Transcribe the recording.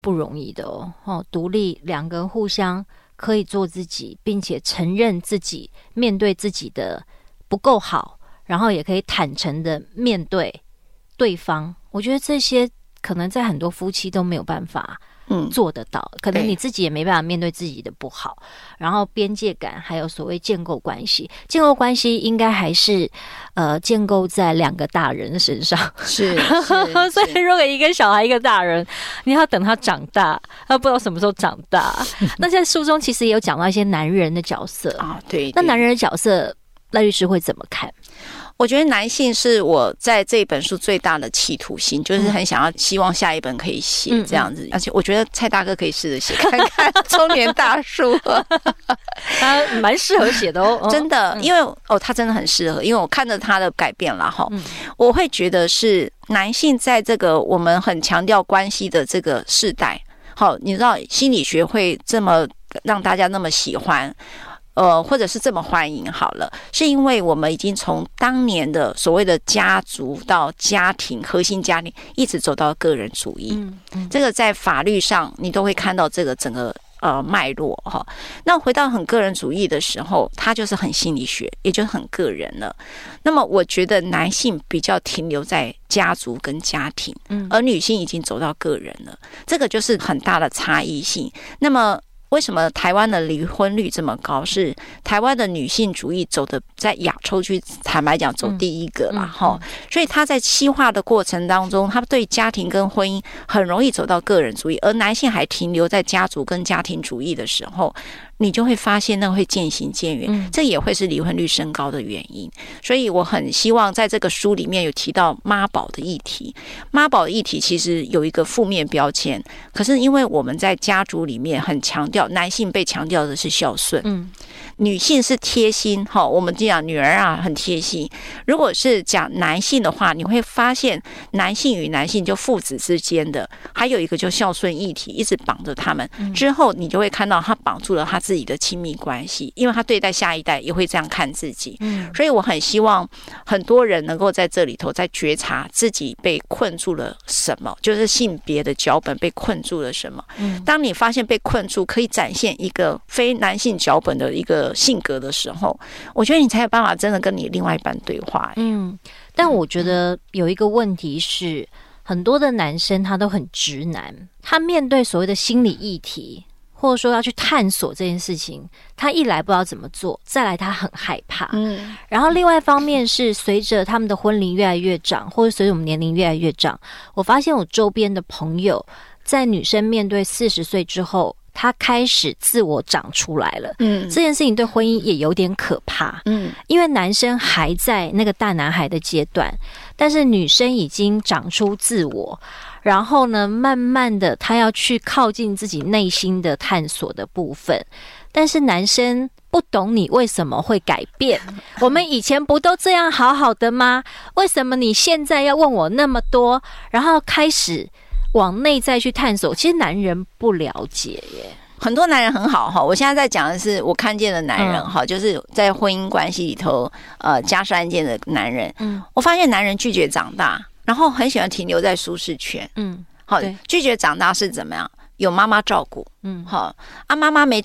不容易的独立两个人互相可以做自己，并且承认自己，面对自己的不够好，然后也可以坦诚的面对对方。我觉得这些可能在很多夫妻都没有办法做得到，可能你自己也没办法面对自己的不好，然后边界感还有所谓建构关系，建构关系应该还是建构在两个大人身上， 是所以如果一个小孩一个大人，你要等他长大，他不知道什么时候长大。那在书中其实也有讲到一些男人的角色啊，对， 那男人的角色赖律师会怎么看？ 我觉得男性是我在这本书最大的企图心，就是很想要希望下一本可以写这样子，而且我觉得蔡大哥可以试着写看看中年大叔他蛮适合写的真的，因为他真的很适合，因为我看着他的改变啦我会觉得是男性在这个我们很强调关系的这个世代，你知道心理学会这么让大家那么喜欢或者是这么欢迎好了，是因为我们已经从当年的所谓的家族到家庭核心家庭，一直走到个人主义。这个在法律上你都会看到这个整个脉络那回到很个人主义的时候，它就是很心理学，也就很个人了。那么我觉得男性比较停留在家族跟家庭，而女性已经走到个人了，这个就是很大的差异性。那么为什么台湾的离婚率这么高？是台湾的女性主义走的在亚洲区，坦白讲走第一个啦所以他在西化的过程当中，他对家庭跟婚姻很容易走到个人主义，而男性还停留在家族跟家庭主义的时候，你就会发现那会渐行渐远，这也会是离婚率升高的原因。所以我很希望在这个书里面有提到妈宝的议题。妈宝的议题其实有一个负面标签，可是因为我们在家族里面很强调，男性被强调的是孝顺，女性是贴心我们讲女儿啊很贴心。如果是讲男性的话，你会发现男性与男性就父子之间的还有一个就孝顺议题一直绑着他们，之后你就会看到他绑住了他自己的亲密关系，因为他对待下一代也会这样看自己。所以我很希望很多人能够在这里头在觉察自己被困住了什么，就是性别的脚本被困住了什么。当你发现被困住可以展现一个非男性脚本的一个性格的时候，我觉得你才有办法真的跟你另外一半对话。 但我觉得有一个问题是，很多的男生他都很直男，他面对所谓的心理议题，或者说要去探索这件事情，他一来不知道怎么做，再来他很害怕。然后另外一方面是随着他们的婚龄越来越长，或者随着我们年龄越来越长，我发现我周边的朋友在女生面对40岁之后，他开始自我长出来了。这件事情对婚姻也有点可怕。因为男生还在那个大男孩的阶段，但是女生已经长出自我，然后呢，慢慢的他要去靠近自己内心的探索的部分。但是男生不懂你为什么会改变，我们以前不都这样好好的吗？为什么你现在要问我那么多？然后开始往内在去探索，其实男人不了解耶。 很多男人很好我现在在讲的是我看见的男人就是在婚姻关系里头家事案件的男人。我发现男人拒绝长大，然后很喜欢停留在舒适圈。拒绝长大是怎么样？有妈妈照顾，妈妈没